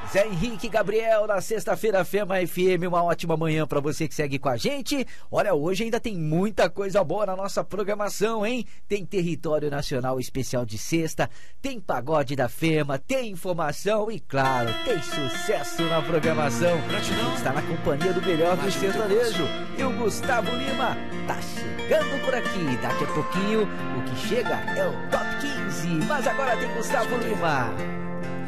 Zé Henrique e Gabriel na sexta-feira Fema FM, uma ótima manhã pra você que segue com a gente. Olha, hoje ainda tem muita coisa boa na nossa programação, hein? Tem Território Nacional Especial de sexta, tem Pagode da Fema, tem informação e, claro, tem sucesso na programação. Está na companhia do melhor do sertanejo. E o Gustavo Lima tá chegando por aqui. Daqui a pouquinho, o que chega é o Top 15. Mas agora tem Gustavo Lima.